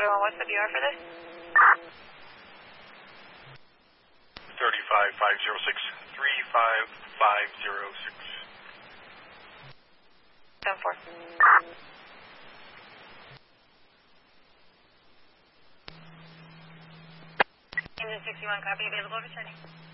What's the BR for this? 35506. 35506. 7-4. Engine 61, copy, available, returning.